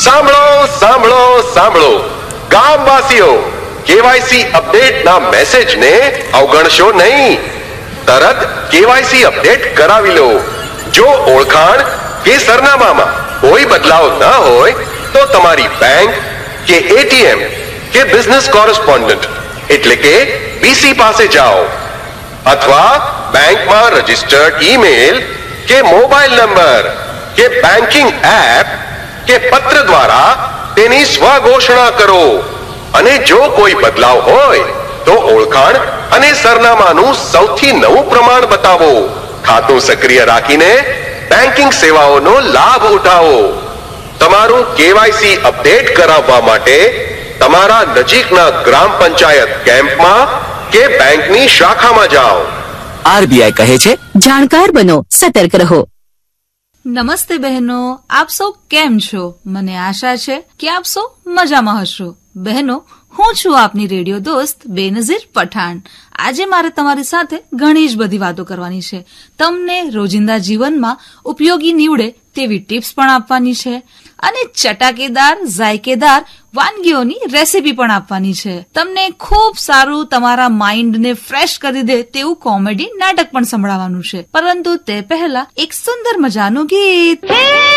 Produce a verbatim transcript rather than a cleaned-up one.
સાંભળો સાંભળો સાંભળો ગામવાસીઓ, કેવાયસી અપડેટના મેસેજને અવગણશો નહીં. તરત કેવાયસી અપડેટ કરાવી લો. જો ઓળખાણ કે સરનામામાં કોઈ બદલાવ ન હોય તો તમારી બેંક કે એટીએમ કે બિઝનેસ કોરસ્પોન્ડન્ટ એટલે કે બીસી પાસે જાઓ, અથવા બેંકમાં રજીસ્ટર્ડ ઈમેલ કે મોબાઈલ નંબર કે બેન્કિંગ એપ કે પત્ર દ્વારા તેની સ્વઘોષણા કરો. અને જો કોઈ બદલાવ હોય તો ઓળખાણ અને સરનામાનું સૌથી નવું પ્રમાણ બતાવો. ખાતું સક્રિય રાખીને બેન્કિંગ સેવાઓનો લાભ ઉઠાવો. તમારું કેવાયસી અપડેટ કરાવવા માટે તમારા નજીકના ગ્રામ પંચાયત કેમ્પમાં કે બેંકની શાખામાં જાઓ. આરબીઆઈ કહે છે, જાણકાર બનો, સતર્ક રહો. નમસ્તે બહેનો, આપ સૌ કેમ છો? મને આશા છે કે આપ સૌ મજામાં હશો. બહેનો, હું છું આપની રેડિયો દોસ્ત બેનઝીર પઠાણ. આજે મારે તમારી સાથે ઘણી જ બધી વાતો કરવાની છે. તમને રોજિંદા જીવનમાં ઉપયોગી નીવડે તેવી ટિપ્સ પણ આપવાની છે અને ચટાકેદાર ઝાયકેદાર વાનગીઓની રેસીપી પણ આપવાની છે. તમને ખૂબ સારું તમારા માઇન્ડને ફ્રેશ કરી દે તેવું કોમેડી નાટક પણ સંભળાવવાનું છે. પરંતુ તે પહેલા એક સુંદર મજાનું ગીત.